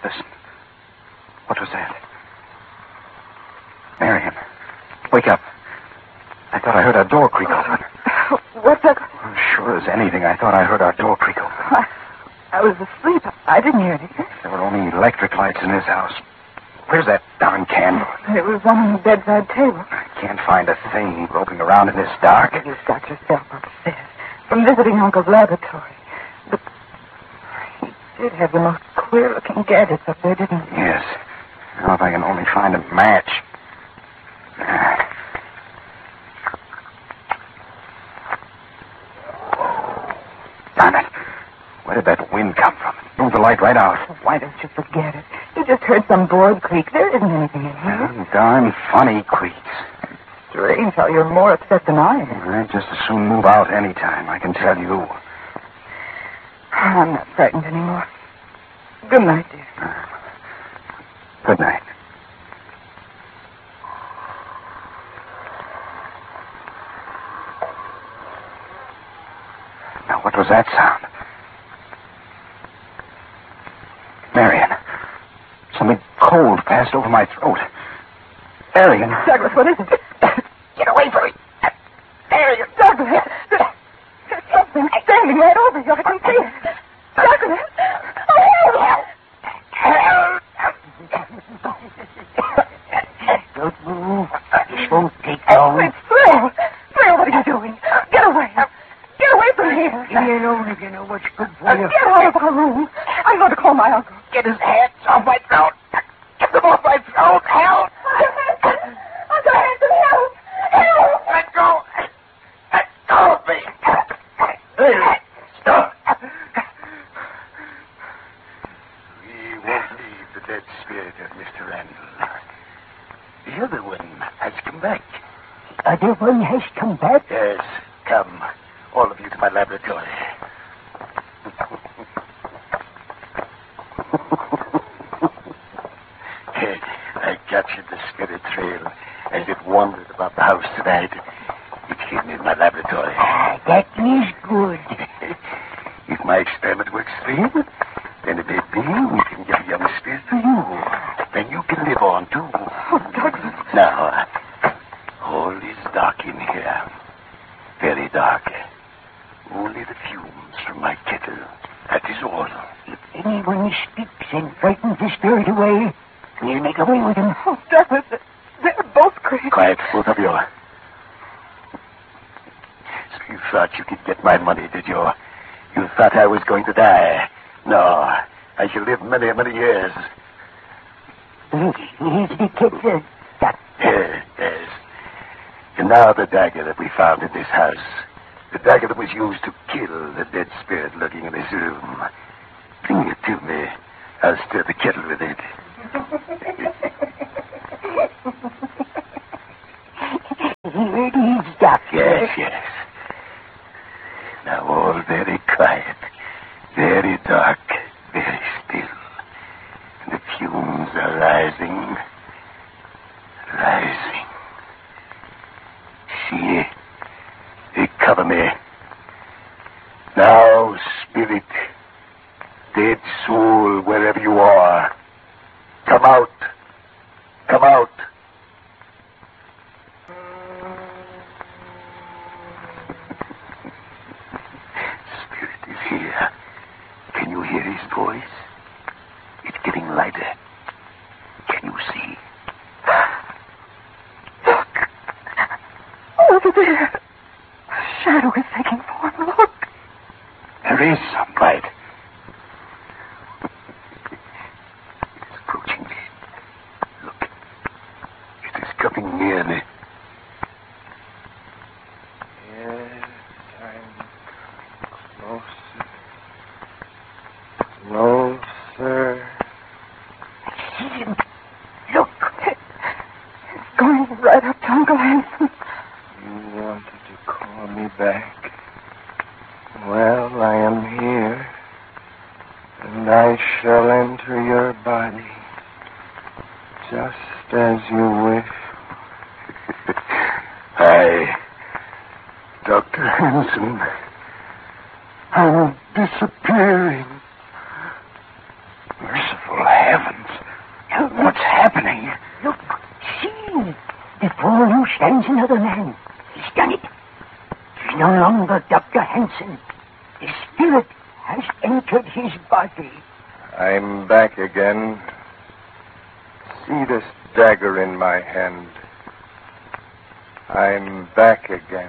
Listen. What was that? Marion, wake up. I thought I heard our door creak open. What's that? Sure as anything, I thought I heard our door creak open. I was asleep. I didn't hear anything. There were only electric lights in this house. Where's that darn candle? It was on the bedside table. I can't find a thing groping around in this dark. You've got yourself upstairs from visiting Uncle's laboratory. But he did have the most queer-looking gadgets up there, didn't he? Yes. Now if I can only find a match. Darn it. Where did that wind come from? It blew the light right out. Why don't you forget it? You just heard some board creak. There isn't anything in here. Darn funny creaks. Strange how you're more upset than I am. I'd just as soon move out any time, I can tell you. I'm not frightened anymore. Good night, dear. Good night. Now, what was that sound? Marion. Something cold passed over my throat. Marion. Douglas, what is it? Get away from me. Marion. Douglas. There's something standing right over you. I can see it. Douglas. Don't move. This won't take long. It's Thrill. Thrill, what are you doing? Get away. Get away from here. Leave me alone if you know what's good for you. Get out of our room. I'm going to call my uncle. Get his hands off my throat. Get them off my throat. Help. Uncle Hanson, help. Help. Let go. Let go of me. Hey, Stop. We won't leave the dead spirit of Mr. Randall. The other one has come back. other one has come back? Yes, come. All of you to my laboratory. I captured the spirit trail as it wandered about the house tonight. It's hidden in my laboratory. Ah, that is good. If my experiment works for you, then it may be we can give a young spirit to you. Then you can live on, too. Oh, Douglas. Now, all is dark in here. Very dark. Only the fumes from my kettle. That is all. If anyone speaks and frightens the spirit away, we'll make away with him. Oh, Douglas, they're both crazy. Quiet, both of you. So you thought you could get my money, did you? You thought I was going to die. No, I shall live many, many years. Here's the kettle. Yes. And now the dagger that we found in this house. The dagger that was used to kill the dead spirit lurking in this room. Bring it to me. I'll stir the kettle with it. Here it is, Doctor. Yes. Now all very quiet, very dark, very still. And the fumes are rising. See, they cover me. Now, spirit, dead soul, wherever you are, come out. Come out. Spirit is here. Can you hear his voice? It's getting lighter. Can you see? Over there. A shadow is taking form. Look. There is some light. It's approaching me. Look. It is coming near me. Yes, I'm closer. See him. Look. It's going right up to Uncle Hanson. You wanted to call me back. Well, I am here, and I shall enter your body, just as you wish. I, Dr. Hanson, I'm disappearing. Merciful heavens. stands another man. He's done it. He's no longer Dr. Hansen. The spirit has entered his body. I'm back again. See this dagger in my hand. I'm back again.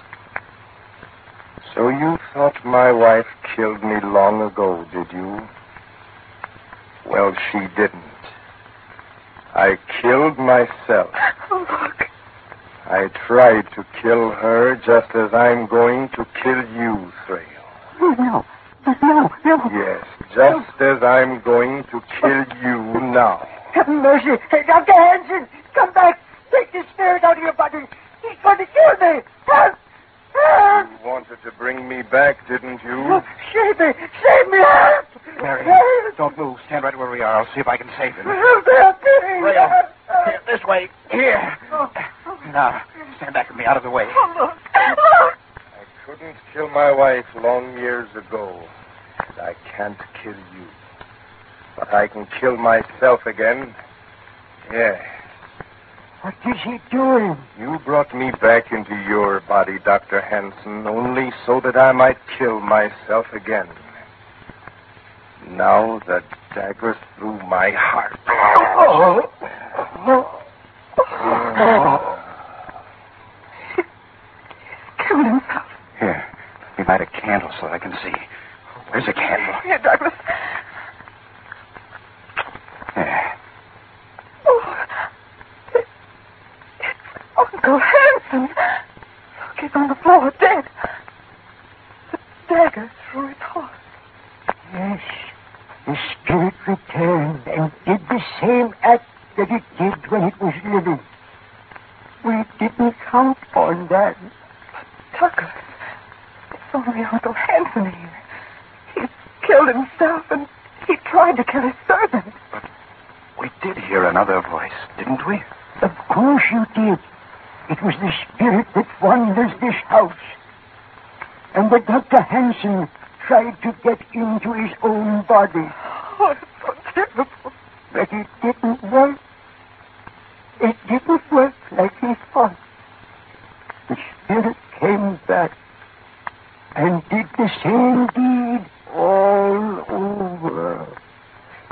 So you thought my wife killed me long ago, did you? Well, she didn't. I killed myself. Oh, look. I tried to kill her just as I'm going to kill you, Thrail. No. No. Yes, just as I'm going to kill you now. Have mercy. Hey, Dr. Hansen, come back. Take the spirit out of your body. He's going to kill me. Help! Help! You wanted to bring me back, didn't you? Save me. Save me. Help! Mary, Help! don't move. Stand right where we are. I'll see if I can save him. Help me. Rail. Here, this way. Here. Now, stand back with me out of the way. Look. I couldn't kill my wife long years ago, and I can't kill you. But I can kill myself again. Yes. What is he doing? You brought me back into your body, Dr. Hansen, only so that I might kill myself again. Now the dagger through my heart. Killed himself. Here, let me light a candle so I can see. Where's a candle? Here, Douglas. There. Oh, it's Uncle Hansen. Look, he's on the floor, dead. The dagger through his heart. Yes. The spirit returned and did the same act that it did when it was living. We didn't count on that. Douglas, it's only Uncle Hansen here. He killed himself and he tried to kill his servant. We did hear another voice, didn't we? Of course you did. It was the spirit that wanders this house. And that Dr. Hansen tried to get into his own body. Oh, it's so terrible. But it didn't work. It didn't work.